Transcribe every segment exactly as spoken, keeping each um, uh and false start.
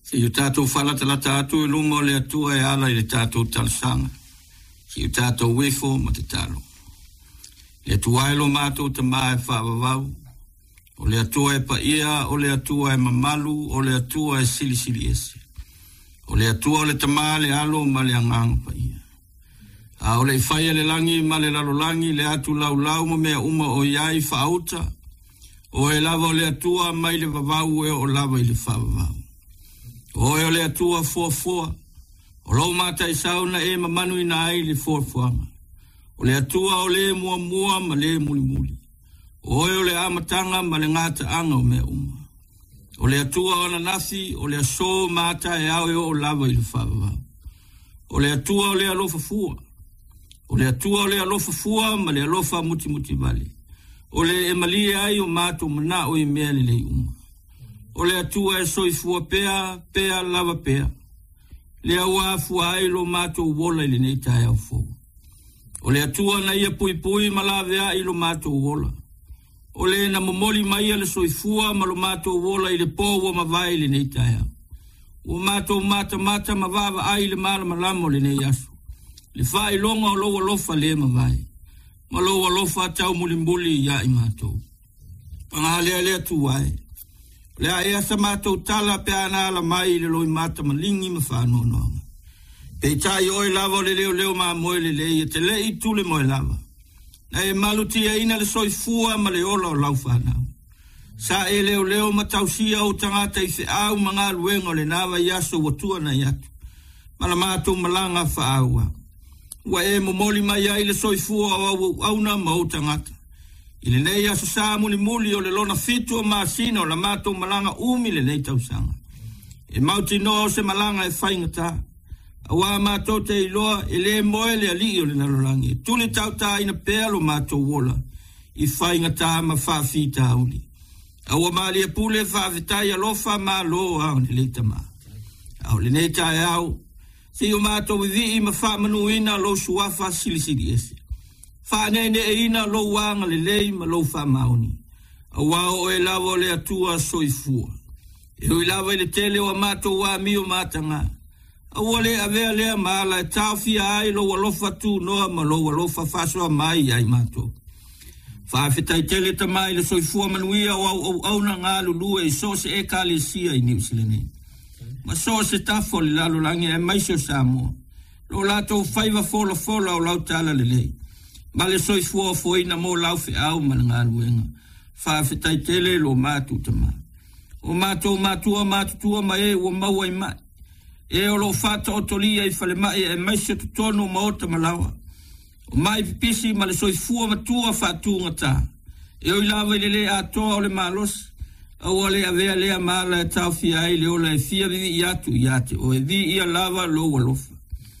Si tatou falata la tatou e lumo le atua e ala i le tatou talasanga. Si tatou wefo ma te talo. Le atua e lo mātou te maa e whaavavau. O le atua e pa ia, o le atua e mamalu, o le atua e sili sili ese. O le atua o le tamaa le alo ma le anganga pa ia. A o le whaia le langi ma le lalo langi le atu lau lau ma mea uma o iai whaauta. O e lava o le atua mai le vavau e o lava i le whaavavau. O e le atua fua fua. O lau mata i sauna e ma manu ina ai le fua fuanga. O le atua o le mua mua ma le muli muli. O e o le amatanga ma le ngata anga o mea uma. O le atua o na nasi o le aso mata e au e o lava i le whaavavau. O le atua o le alofa fua. O le atua o le alofa fua ma le alofa muti muti vale. O le e mali ai o mato mana o i mea le le uma. O le atua e soifua pea, pea lava pea. Le aua fua ai lo mato wola i le nei tae au fo. O le atua na ia pui pui ma lave ai lo mato wola. O le na momoli mai le soifua ma lo mato wola i le powo ma vai le nei tae au. O mato mata mata ma vava ai le mala malamo le nei asu. Le fai longa o loa lofa le ma vai. Ma loa lofa tau mulimbuli ia i mato. Pangale le atua ai. Le a ea sa mātou tala pe ana ala mai le loi mata malingi ma whanau noanga. Pe tai oi lava le leo leo maa moe le lei e te lei tule moe lava. Na e maluti e ina le soifua ma le ola o lau whanau. Sa e leo leo ma tausia o tangata i se au mga luengo le nawa yaso watua na yatu. Ma la mātou malanga whaaua. Wa e momoli mai ai le soifua au au na ma o tangata. Ile nei aso sa muli muli o le lona fitu o maasina o la mato malanga umi le nei tausanga. E mauti no se malanga e whaingata. Awa mato te iloa e le moe le ali o le nalolangi. Tuli tauta ina pea lo mato wola. I whaingata ma whawhita auli. Awa maali e pule whawhitai alofa ma lo au ni leita ma. Au le nei tae au. Si o mato wivi i ma whamanu ina lo suafa silisiri ese. Whanene e ina lo wanga le lei ma lo wha maoni. A wao e lawa le atua soifua. E hui lawa le tele wa mato wa mio matanga. A wale a vea lea maala e tawhia ai lo walofa tu noa ma lo walofa fasua mai ai mato. Whawhitai tele ta mai le soifua manuia o au au au na ngā lulu e so se e ka le sia i New Zealand. Ma so se tafo le lalo langi e maisio Samoa. Lo lato whaiva fola fola o lau tala le lei. Ma le soifua foi na mo lau fe au ma ngā luenga. Whawhitai tele lo mātu tama. O mātou mātua mātutua ma e o maua i mai. E o lo whata o tolia i whale mai e maise tutono ma ota malawa. O mai pipisi ma le soifua matua whatunga tā. E o ilawa i le le atoa o le malos. Au ale a vea lea maala e tau fia ai le ola e fia vivi i atu i ate. O e vi ia lava lo walofa.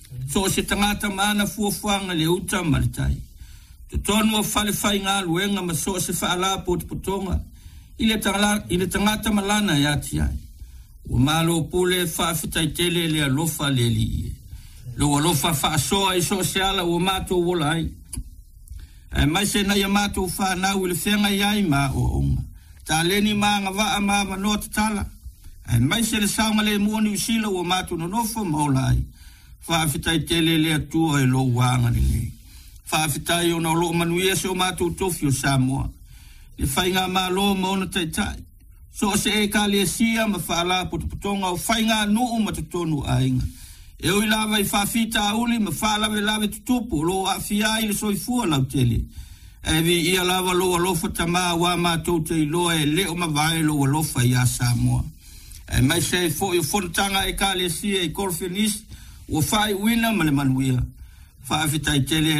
So se tangata maana fuafuanga le uta malitai. Te tonu o whale whai ngā luenga ma so se whaala po te potonga. Ile tangata malana i ati ai. O malo pule whawhitai tele le alofa le li ie. Lo alofa whaasoa i so se ala o mātou wola ai. E mai se na ia mātou whanau i le whenga iai mā o onga. Tā leni mā ngā waa mā manoa te tala. E mai se le saunga le muoni usila o mātou nonofo maula ai. Whawhitai tele le atua e lo wanga le le. Whawhitai o na lo manuia se o mātou tofi o Samoa. Le whainga mā lo maona tai tai. So se e ka le sia ma whaala putuputonga o whainga nuu ma tutonu a inga. E oi lawa i whawhita uli ma whaalawe lawe tutupu lo a fia i le soifua lau tele. E vi ia lawa lo alofa tama wa mātou te iloa e leo ma vai lo alofa i a Samoa. E mai se fo i fonatanga e ka le sia i korfenis o whai wina ma le manuia. Whawhitai tele